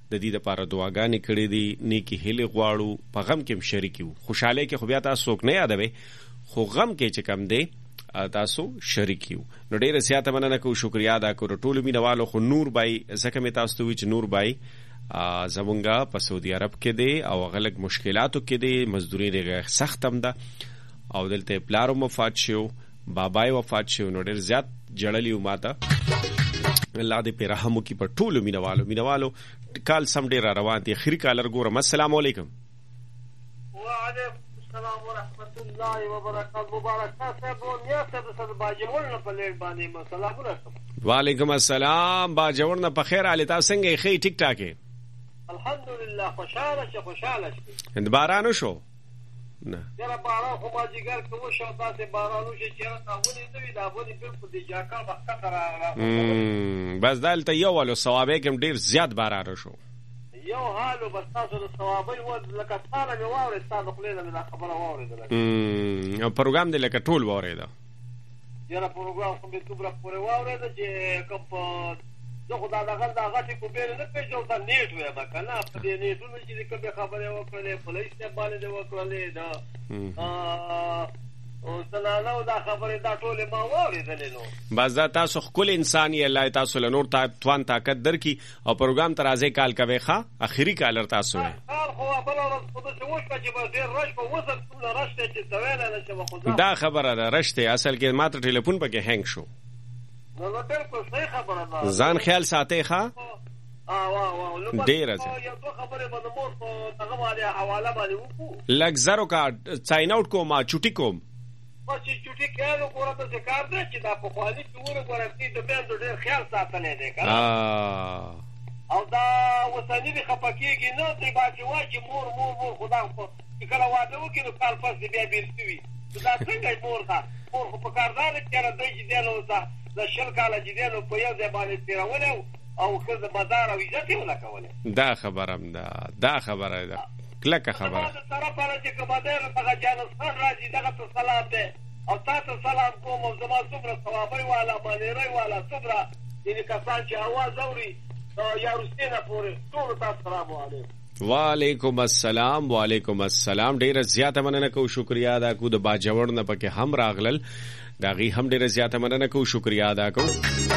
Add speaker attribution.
Speaker 1: د دې لپاره دعاګانې کړې دي، نیکی هیلې غواړو، په غم کې هم شریک یو. خوشحالۍ کې خو بیا تاسو څوک نه یادوي، خو غم کې چې کم دی تاسو شریک یو. نو ډیره زیاته مننه کوو، شکریا ادا کوو ټول مینوالو. خو نور بای ځکه مې تاسو ته وی چې نور بای زمونږه په سعودي عرب کې دی او غلط مشکلاتو کې دی، مزدوري ډیره سخت هم ده او دلته پلارو وفات شو، بابای وفات شو. نو ډیر زیات جړلی و ماته، الله دې په رحم وکړي په ټول مینوالو. کال سم ډیر روان دي، اخري کالر ګورم. السلام علیکم.
Speaker 2: وعلیکم السلام ورحمۃ اللہ وبرکاتہ. مبارکات صاحب ونیا صاحب صد باجوړ نه په لړ باندې مسلام علیکم.
Speaker 1: وعلیکم السلام باجوړ نه په خیر علي، تاسو څنګه یې؟ ټیک ټاک یې؟
Speaker 2: الحمدلله. خوشاله شي.
Speaker 1: باران شو؟ نه
Speaker 2: یاره باران خو ما جګر کوو شو، تاسو باران شي چې تاسو نه وی دا ونی په دې جاکا وخت راغله.
Speaker 1: بس دلته یو ولو ثوابه کوم ډیر زیات باران شو.
Speaker 2: یو حالو بس تاسو د ثوابي و لکه ثانه مې واورې تاسو خپل نه خبره واورېدل.
Speaker 1: او پروګرام دې لکه ټول واورېده.
Speaker 2: یاره پروګرام خو به توبره پورې واورېده چې کوم زه خو دا غټې کو بیل نه پیژو دا نیټ وې ما کنه په دې نیټونو چې کوم خبره وکړلې پولیس ته باندې وکړلې دا او سلالو دا خبره دا ټول ما واورېدلې. نو
Speaker 1: بس دا تاسو خپل انسان یې، الله تاسو له نور توان طاقت درکې او پروګرام ترازه کال کوي. ښه اخري کالر تاسو یې
Speaker 2: خو خپل ورځ په دې وښه چې به ډېر رش په وسط ټول رشته چې دویل نه چې خو
Speaker 1: دا خبره ده رشته اصل کې ماته ټلیفون پکې هنګ شو.
Speaker 2: نو بالکل صحیح خبره ده.
Speaker 1: ځان خیال ساتي. ښه ډیر ځه
Speaker 2: یو څه خبره به مو په هغه باندې حواله باندې وکړو.
Speaker 1: لګ زرو کا ساين اوټ کوم چټي کوم
Speaker 2: چې چټي کېلو ګوره د کار دی چې دا په خالي څور ګوره چې د بیندو ډیر خیال ساتلې دی کنه. او دا وسانی دی خپکیږي نه دی باندې واجی مور خدا خو کله واده وکړي نو کال پس بیا بیرتوي. دا څنګه مور دا مور په کاردار کې را دی چې دی نو دا شل کاله چې دی نو په یو ځای باندې تیرولې او خزه بازار او عزت یې وکولې.
Speaker 1: دا خبرم دا خبره ده کلکه خبره.
Speaker 2: دا طرف راځي که بدر هغه جانس خان راځي دغه ته سلام ده او تاسو سلام کوم او زما څومره ثوابي والا باندې والا څومره دې کسان چې आवाज اوري یا روسینا پورې ټول تاسو سلام علیکم.
Speaker 1: وعلیکم السلام ډیره زیاته مننه کوم، شکریا ادا کوم. د باجوړ نه پکې هم راغلل، دا غي هم ډیره زیاته مننه کوم، شکریا ادا کوم.